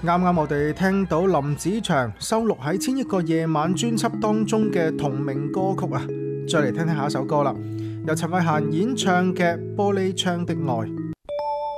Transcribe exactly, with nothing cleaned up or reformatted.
啱啱我哋聽到林子祥收錄喺《千億個夜晚》專輯當中嘅同名歌曲啊，再嚟聽聽下一首歌啦，由陳慧嫻演唱嘅《玻璃窗的愛》。